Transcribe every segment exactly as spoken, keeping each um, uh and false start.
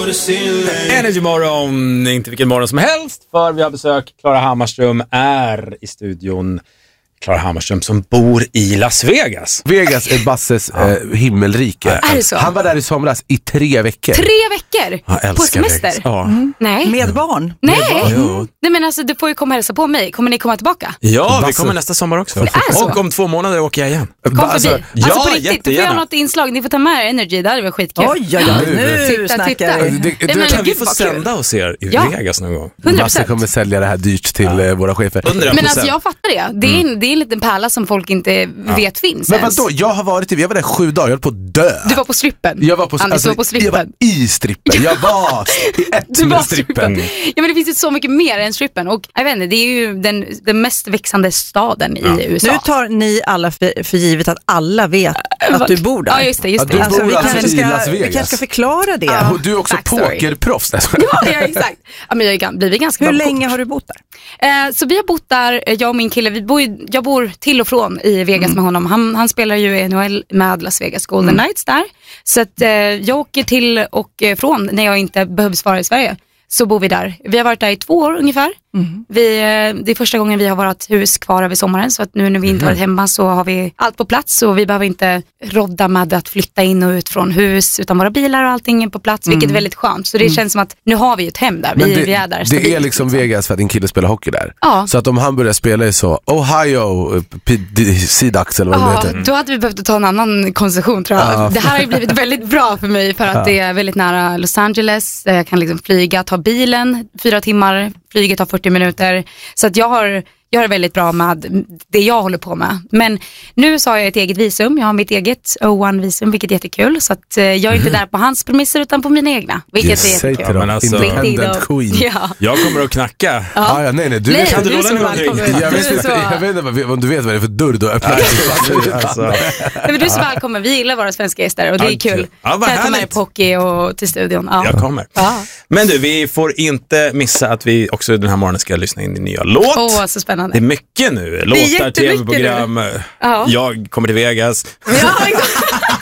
Energy morgon, inte vilken morgon som helst, för vi har besök. Clara Hammarström är i studion. Clara Hammarström som bor i Las Vegas. Vegas är Basses ja. eh, himmelrike. Är det så? Han var där i somras i tre veckor. Tre veckor? På semester? Ja. Mm. Nej. Med barn? Nej. Med barn. Nej, men alltså, du får ju komma och hälsa på mig. Kommer ni komma tillbaka? Ja, vi kommer nästa sommar också. Det är så. Och om två månader åker jag igen. Kom förbi. Alltså, alltså ja, på riktigt, du får göra något inslag. Ni får ta med er Energy, där är det skitkul. Oj, oj, oj, nu titta, snackar titta. vi. Det, det, Det, men, kan vi gud, få vad kul. sända oss er i Ja. Vegas någon gång? hundra Basse procent. kommer sälja det här dyrt till ja. våra chefer. hundra procent. Men alltså jag fattar det. Det är en, det är en liten pärla som folk inte ja. vet finns. Men ens. vadå, jag har varit i, jag var där sju dagar, jag höll på att dö. Du var på strippen. Jag var på, Anders, alltså, du var på strippen. jag var i strippen. Jag var i ett Du var med strippen. Ja, men det finns ju så mycket mer än strippen. Och jag vet inte, det är ju den, den mest växande staden Ja. i U S A. Nu tar ni alla för, för givet att alla vet att du bor där. Ja, just det, just Ja, det. du bor vi, alltså kanske i ska, Las vi Vegas. kanske ska förklara det. Ja. Och du är också Backstory. pokerproffs. Ja, ja, exakt. Ja, men jag har blivit ganska Hur bra på länge kort. har du bott där? Eh, så vi har bott där, jag och min kille, vi bor, ju- jag bor till och från i Vegas Mm. med honom. Han, han spelar ju i N H L med Las Vegas Golden Knights där. Så att, eh, jag åker till och eh, från när jag inte behövs vara i Sverige. Så bor vi där. Vi har varit där i två år ungefär. Mm. Vi, eh, det är första gången vi har varit hus kvar över sommaren. Så att nu när vi inte varit hemma så har vi allt på plats. Och vi behöver inte rodda med att flytta in och ut från hus. Utan våra bilar och allting är på plats. Vilket är väldigt skönt. Så det känns som att nu har vi ett hem där. Vi, Men det, vi är där. det stabilt, är liksom Vegas för att din kille spelar hockey där. Ja. Så att om han börjar spela i så Ohio, P D Sidax eller vad det Ja, heter. då hade vi behövt ta en annan koncession tror jag. Ja. Det här har ju blivit väldigt bra för mig för att Ja. det är väldigt nära Los Angeles. Jag kan liksom flyga, ta bilen fyra timmar, flyget tar fyrtio minuter. Så att jag har, jag har väldigt bra med det jag håller på med. Men nu så har jag ett eget visum. Jag har mitt eget O ett visum, vilket är jättekul. Så att eh, jag är inte där på hans premisser utan på mina egna. Vilket Yes, är säg jättekul. till dem. Men alltså- Independent Riktigt, queen. Ja. Jag kommer att knacka. Ja, ja, nej, nej. Du Nej, vet, Kan du du är låna så en hundring? välkommen. jag, Du vet är inte, så- jag vet inte vad- om du vet vad det är för dörr du öppnar. Alltså, Nej, men du är så välkommen. Vi gillar våra svenska gäster och det är Ja, kul. kul. Ja, vad Kan jag ta med dig härligt. på hockey och till studion. Ja. jag kommer. Ja. Men du, vi får inte missa att vi också den här morgonen ska lyssna in din nya låt. Åh, så spännande. Det är mycket nu. Låtar, jättemycket tv-program. Ja. Jag kommer till Vegas. Ja, exakt.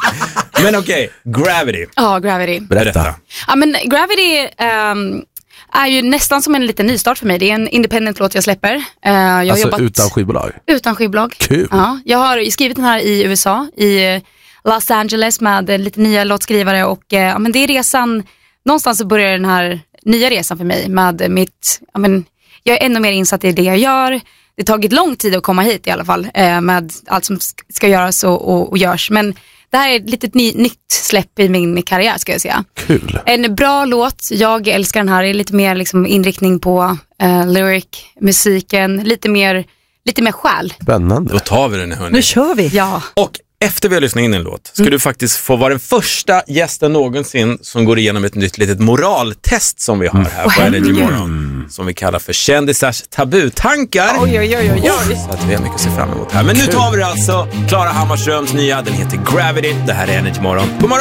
Men okej, Gravity. Ja, Gravity. Berätta. Ja, men Gravity ehm, är ju nästan som en liten nystart för mig. Det är en independent låt jag släpper. Eh, jag har Alltså jobbat utan skivbolag. utan skivbolag. Kul. Ja, jag har skrivit den här i U S A, i Los Angeles med eh, lite nya låtskrivare och eh, ja, men det är resan, någonstans så börjar den här nya resan för mig med mitt, ja, men jag är ännu mer insatt i det jag gör. Det har tagit lång tid att komma hit i alla fall eh, med allt som sk- ska göras och, och, och görs. Men det här är ett litet ny, nytt släpp i min karriär ska jag säga. Kul. En bra låt, jag älskar den här. Det är lite mer liksom inriktning på eh, lyric, musiken, lite mer, lite mer själ. Spännande. Då tar vi den här, hörni. Nu kör vi. Ja. Och efter vi har lyssnat in en låt ska du faktiskt få vara den första gästen någonsin som går igenom ett nytt litet moraltest som vi har här på Energy Morgon. Som vi kallar för kändisars tabutankar. Oj, oj, oj, oj, oj. Så att vi har mycket att se fram emot här. Men nu tar vi det alltså. Clara Hammarströms nya, den heter Gravity. Det här är Energy Morgon. God morgon!